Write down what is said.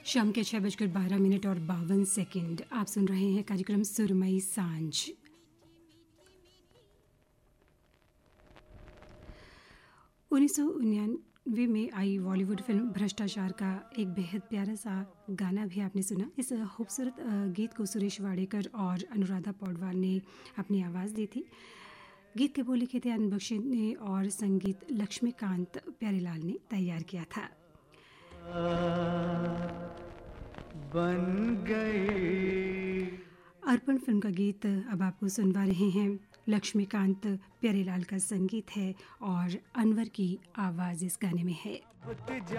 शाम के 6:12 और 52 आप सुन रहे हैं कार्यक्रम सुरमई सांझ। उन्नीस में आई बॉलीवुड फिल्म भ्रष्टाचार का एक बेहद प्यारा सा गाना भी आपने सुना। इस खूबसूरत गीत को सुरेश वाडेकर और अनुराधा पौडवाल ने अपनी आवाज़ दी थी। गीत के बोल लिखे थे आनंद बख्शी ने और संगीत लक्ष्मीकांत प्यारेलाल ने तैयार किया था। बन गई अर्पण फिल्म का गीत अब आपको सुनवा रहे हैं। लक्ष्मीकांत प्यारेलाल का संगीत है और अनवर की आवाज़ इस गाने में है।